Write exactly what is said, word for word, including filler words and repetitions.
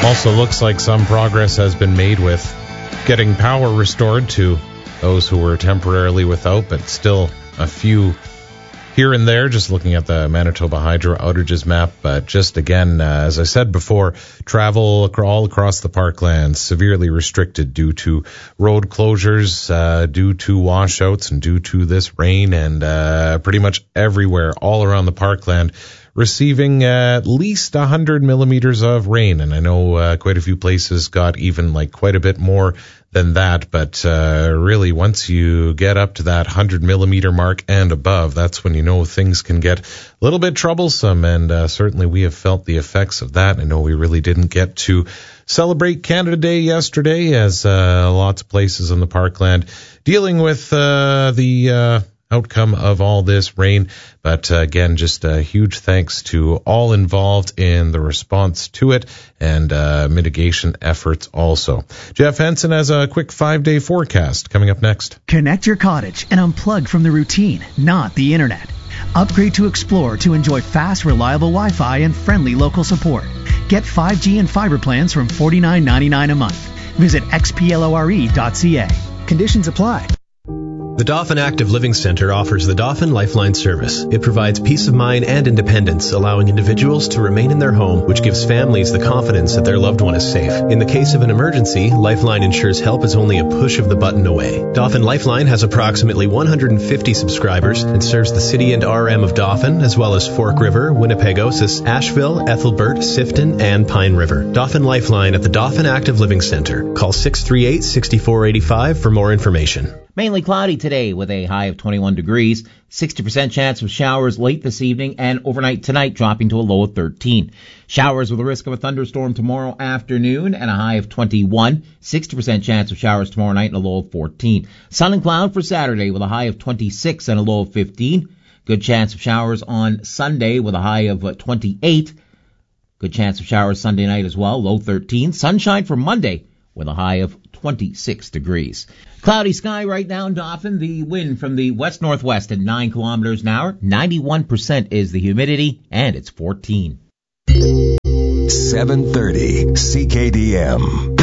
Also looks like some progress has been made with getting power restored to those who were temporarily without, but still a few here and there, just looking at the Manitoba Hydro outages map. But just again, uh, as I said before, travel all across the parklands severely restricted due to road closures, uh, due to washouts, and due to this rain, and uh, pretty much everywhere all around the parkland receiving uh, at least one hundred millimeters of rain. And I know uh, quite a few places got even like quite a bit more than that. But uh, really, once you get up to that one hundred millimeter mark and above, that's when you know things can get a little bit troublesome. And uh, certainly we have felt the effects of that. I know we really didn't get to celebrate Canada Day yesterday, as uh, lots of places in the parkland dealing with uh, the uh, outcome of all this rain. But uh, again, just a huge thanks to all involved in the response to it and uh, mitigation efforts also. Jeff Henson has a quick five-day forecast coming up next. Connect your cottage and unplug from the routine, not the internet. Upgrade to Explore to enjoy fast, reliable Wi-Fi and friendly local support. Get five G and fiber plans from forty-nine ninety-nine a month. Visit x p lore dot c a. Conditions apply. The Dauphin Active Living Centre offers the Dauphin Lifeline service. It provides peace of mind and independence, allowing individuals to remain in their home, which gives families the confidence that their loved one is safe. In the case of an emergency, Lifeline ensures help is only a push of the button away. Dauphin Lifeline has approximately one hundred fifty subscribers and serves the city and R M of Dauphin, as well as Fork River, Winnipegosis, Asheville, Ethelbert, Sifton, and Pine River. Dauphin Lifeline at the Dauphin Active Living Centre. Call six three eight, six four eight five for more information. Mainly cloudy today with a high of twenty-one degrees, sixty percent chance of showers late this evening, and overnight tonight dropping to a low of thirteen. Showers with a risk of a thunderstorm tomorrow afternoon and a high of twenty-one, sixty percent chance of showers tomorrow night and a low of fourteen. Sun and cloud for Saturday with a high of twenty-six and a low of fifteen. Good chance of showers on Sunday with a high of twenty-eight. Good chance of showers Sunday night as well, low thirteen. Sunshine for Monday with a high of twenty-six degrees. Cloudy sky right now in Dauphin. The wind from the west-northwest at nine kilometers an hour. ninety-one percent is the humidity, and it's fourteen. seven thirty C K D M.